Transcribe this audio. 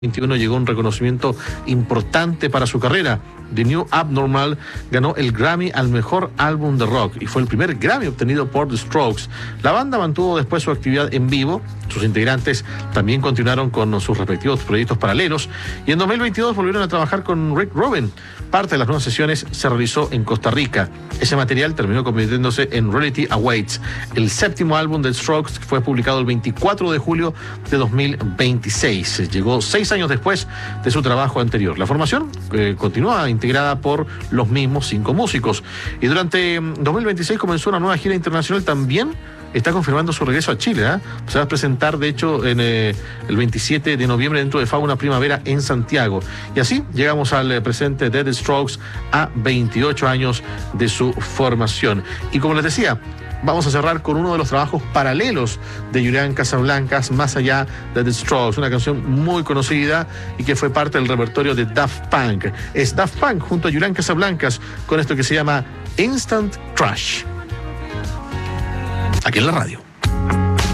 2021 llegó un reconocimiento importante para su carrera. The New Abnormal ganó el Grammy al mejor álbum de rock y fue el primer Grammy obtenido por The Strokes. La banda mantuvo después su actividad en vivo. Sus integrantes también continuaron con sus respectivos proyectos paralelos y en 2022 volvieron a trabajar con Rick Rubin. Parte de las nuevas sesiones se realizó en Costa Rica. Ese material terminó convirtiéndose en Reality Awaits, el séptimo álbum de Strokes, que fue publicado el 24 de julio de 2026. Llegó 6 años después de su trabajo anterior. La formación continúa integrada por los mismos 5 músicos. Y durante 2026 comenzó una nueva gira internacional. También está confirmando su regreso a Chile. Se va a presentar, de hecho, en el 27 de noviembre dentro de Fauna Primavera en Santiago. Y así llegamos al presente de The Strokes a 28 años de su formación. Y como les decía, vamos a cerrar con uno de los trabajos paralelos de Julián Casablancas, Más allá de The Strokes, una canción muy conocida y que fue parte del repertorio de Daft Punk. Es Daft Punk junto a Julián Casablancas con esto que se llama Instant Crush. Aquí en la radio.